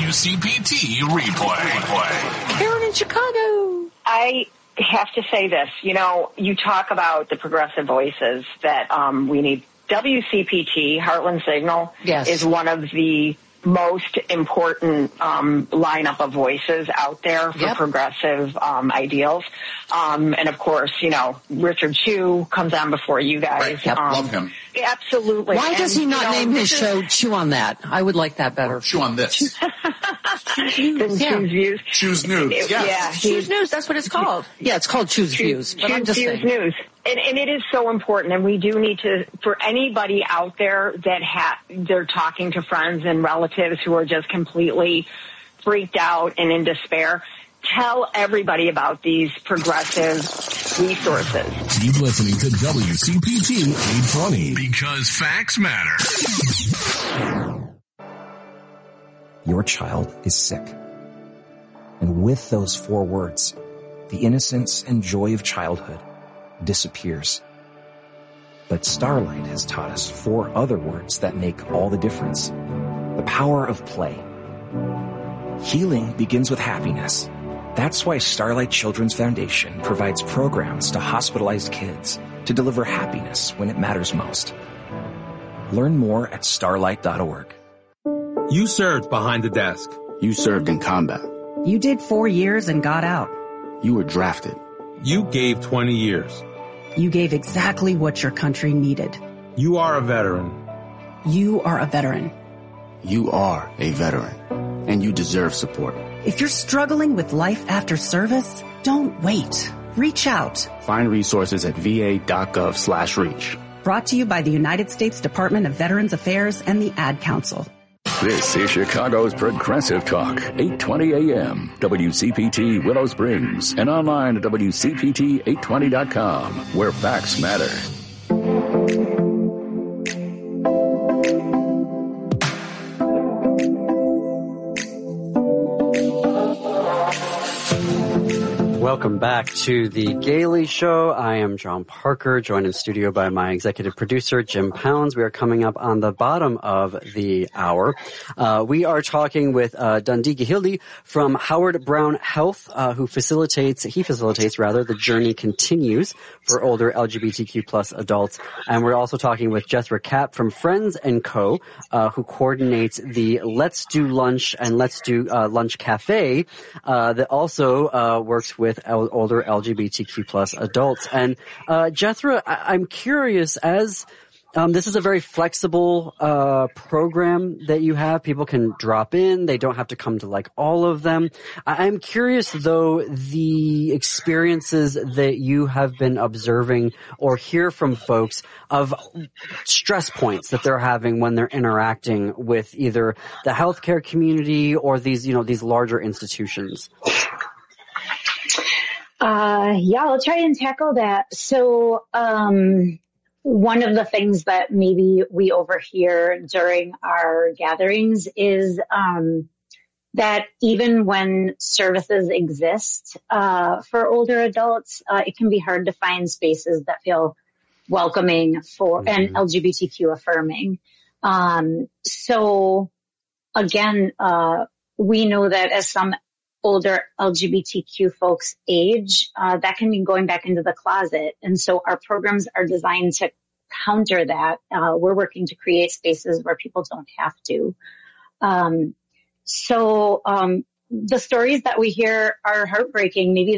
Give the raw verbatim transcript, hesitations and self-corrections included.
W C P T replay. Karen in Chicago. I have to say this. You know, you talk about the progressive voices that um, we need. W C P T, Heartland Signal, yes. is one of the most important um, lineup of voices out there for yep. progressive um, ideals. Um, and, of course, you know, Richard Chew comes on before you guys. Right. Yep. Um, Love him. Absolutely. Why does and, he not you know, name his is, show Chew on That? I would like that better. Chew on this. Chew's yeah. Views. Chew's News. It, Yeah. yeah Chew's News, that's what it's called. Yeah, it's called Chew's Views. But Chew's I'm just Views saying. News. And, and it is so important, and we do need to, for anybody out there that ha- they're talking to friends and relatives who are just completely freaked out and in despair, tell everybody about these progressive resources. Keep listening to W C P T eight twenty because facts matter. Your child is sick. And with those four words, the innocence and joy of childhood disappears. But Starlight has taught us four other words that make all the difference. The power of play. Healing begins with happiness. That's why Starlight Children's Foundation provides programs to hospitalized kids to deliver happiness when it matters most. Learn more at starlight dot org. You served behind the desk. You served in combat. You did four years and got out. You were drafted. You gave twenty years. You gave exactly what your country needed. You are a veteran. You are a veteran. You are a veteran, and you deserve support. If you're struggling with life after service, don't wait. Reach out. Find resources at v a dot gov slash reach. Brought to you by the United States Department of Veterans Affairs and the Ad Council. This is Chicago's Progressive Talk, eight twenty a m, W C P T Willow Springs, and online at W C P T eight twenty dot com, where facts matter. Welcome back to The Gailey Show. I am John Parker, joined in studio by my executive producer, Jim Pounds. We are coming up on the bottom of the hour. Uh, we are talking with uh, Dundee Gahildi from Howard Brown Health, uh, who facilitates, he facilitates rather, the Journey Continues for older L G B T Q plus adults. And we're also talking with Jethra Kapp from Friends and Co., uh, who coordinates the Let's Do Lunch and Let's Do uh, Lunch Cafe, uh, that also uh, works with El- older L G B T Q plus adults. And uh, Jethra, I- I'm curious, as um, this is a very flexible uh program that you have. People can drop in. They don't have to come to like all of them. I- I'm curious, though, the experiences that you have been observing or hear from folks of stress points that they're having when they're interacting with either the healthcare community or these, you know, these larger institutions. Uh, yeah, I'll try and tackle that. So, um, one of the things that maybe we overhear during our gatherings is, um, that even when services exist, uh, for older adults, uh, it can be hard to find spaces that feel welcoming for, mm-hmm. and L G B T Q affirming. Um, so again, uh, we know that as some older L G B T Q folks age, uh, that can mean going back into the closet. And so our programs are designed to counter that. Uh, we're working to create spaces where people don't have to. Um, so, um, the stories that we hear are heartbreaking. Maybe